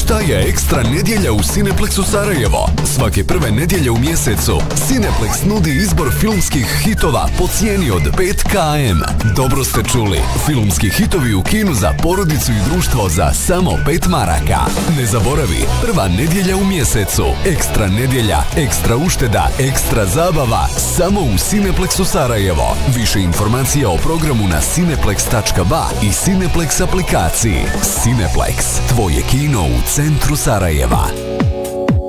Šta je ekstra nedjelja u Cineplexu Sarajevo? Svake prve nedjelje u mjesecu Cineplex nudi izbor filmskih hitova po cijeni od 5 km. Dobro ste čuli, filmski hitovi u kinu za porodicu i društvo za samo 5 maraka. Ne zaboravi, prva nedjelja u mjesecu. Ekstra nedjelja, ekstra ušteda, ekstra zabava, samo u Cineplexu Sarajevo. Više informacija o programu na cineplex.ba i Cineplex aplikaciji. Cineplex, tvoje kino u centru Sarajeva.